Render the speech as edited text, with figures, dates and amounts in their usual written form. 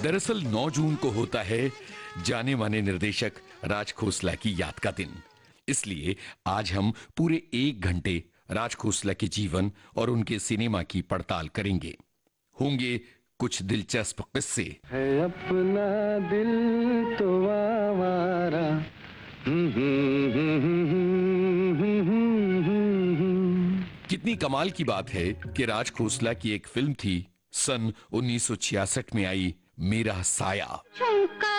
दरअसल 9 जून को होता है जाने माने निर्देशक राज खोसला की याद का दिन। इसलिए आज हम पूरे 1 घंटे राज खोसला के जीवन और उनके सिनेमा की पड़ताल करेंगे। होंगे कुछ दिलचस्प किस्से। है अपना दिल तो आवारा। कितनी कमाल की बात है कि राज खोसला की एक फिल्म थी सन 1966 में आई, मेरा साया।